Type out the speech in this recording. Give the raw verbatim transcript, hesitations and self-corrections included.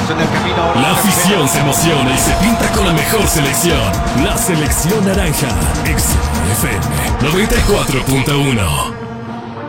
La afición se emociona y se pinta con la mejor selección. La selección naranja. X F M noventa y cuatro punto uno.